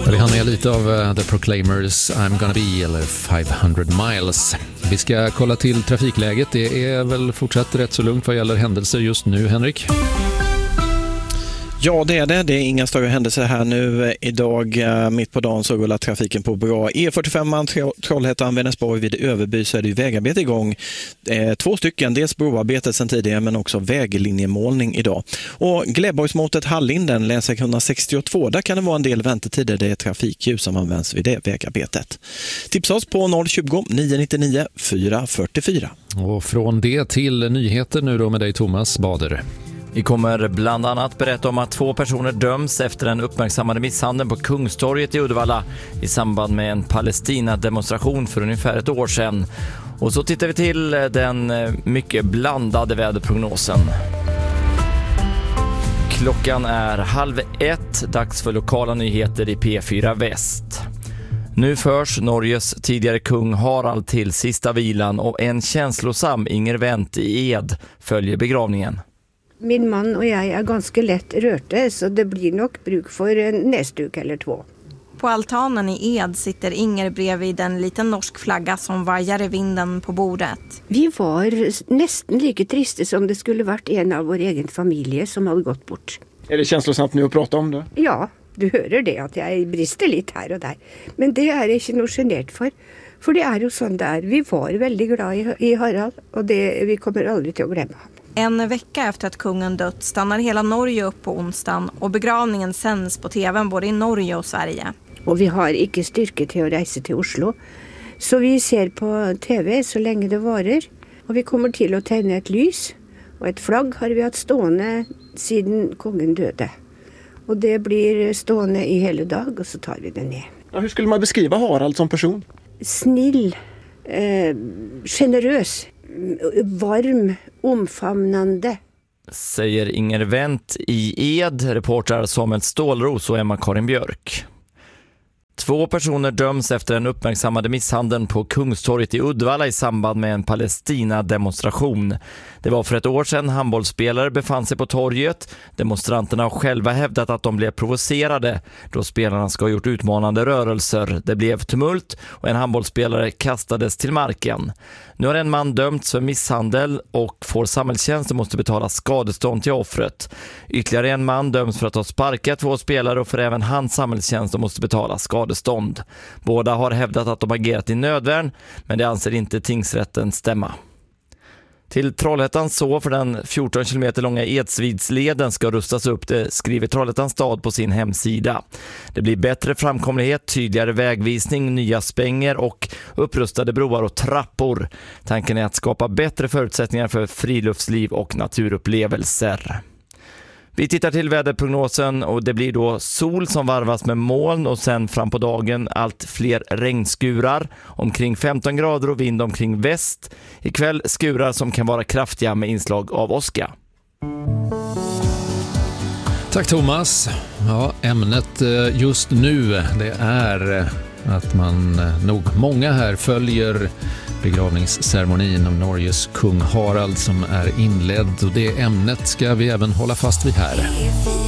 Det hann med lite av The Proclaimers I'm gonna be eller 500 miles. Vi ska kolla till trafikläget. Det är väl fortsatt rätt så lugnt vad gäller händelser just nu, Henrik? Ja, det är det. Det är inga större händelser här nu. Idag mitt på dagen så rullar trafiken på bra. E45 Trollhättan, Vänersborg vid Överby så är det ju vägarbete igång. 2 stycken, dels broarbetet sedan tidigare men också väglinjemålning idag. Och Gläborgsmåtet Hallinden, länsväg 162, där kan det vara en del väntetider. Det är trafikljus som används vid det vägarbetet. Tipsa oss på 020 999 444. Och från det till nyheter nu då med dig Thomas Bader. Vi kommer bland annat berätta om att 2 personer döms efter den uppmärksammade misshandeln på Kungstorget i Uddevalla i samband med en Palestina-demonstration för ungefär ett år sedan. Och så tittar vi till den mycket blandade väderprognosen. Klockan är 12:30, dags för lokala nyheter i P4 Väst. Nu förs Norges tidigare kung Harald till sista vilan och en känslosam Inger Wendt i Ed följer begravningen. Min man och jag är ganska lätt rörte så det blir nog bruk för en näsduk eller 2. På altanen i Ed sitter Inger bredvid en liten norsk flagga som vajar i vinden på bordet. Vi var nästan lika trista som det skulle varit en av vår egen familj som hade gått bort. Är det känslosamt nu att prata om det? Ja, du hör det att jag brister lite här och där. Men det är jag inte något genert för det är ju sånt där. Vi var väldigt glada i Harald och vi kommer aldrig till att glömma honom. En vecka efter att kungen dött stannar hela Norge upp på onsdagen och begravningen sänds på tvn både i Norge och Sverige. Och vi har inte styrka till att resa till Oslo. Så vi ser på tv så länge det varar. Och vi kommer till att tända ett lys. Och ett flagg har vi haft stående sedan kungen döde. Och det blir stående i hela dag och så tar vi det ner. Ja, hur skulle man beskriva Harald som person? Snill, generös, varm, omfamnande. Säger Inger Wendt i Ed, reportrar Samuel Stålros och Emma-Karin Björk. 2 personer döms efter den uppmärksammade misshandeln på Kungstorget i Uddevalla i samband med en Palestina-demonstration. Det var för ett år sedan handbollsspelare befann sig på torget. Demonstranterna har själva hävdat att de blev provocerade då spelarna ska ha gjort utmanande rörelser. Det blev tumult och en handbollsspelare kastades till marken. Nu har en man dömts för misshandel och får samhällstjänst och måste betala skadestånd till offret. Ytterligare en man döms för att ha sparkat 2 spelare och för även hans samhällstjänst och måste betala skadestånd. Båda har hävdat att de agerat i nödvärn, men det anser inte tingsrätten stämma. Till Trollhättan så för den 14 km långa Edsvidsleden ska rustas upp, det skriver Trollhättans stad på sin hemsida. Det blir bättre framkomlighet, tydligare vägvisning, nya spänger och upprustade broar och trappor. Tanken är att skapa bättre förutsättningar för friluftsliv och naturupplevelser. Vi tittar till väderprognosen och det blir då sol som varvas med moln och sen fram på dagen allt fler regnskurar, omkring 15 grader och vind omkring väst. Ikväll skurar som kan vara kraftiga med inslag av åska. Tack Thomas. Ja, ämnet just nu det är att många här följer begravningsceremonin av Norges kung Harald som är inledd och det ämnet ska vi även hålla fast vid här.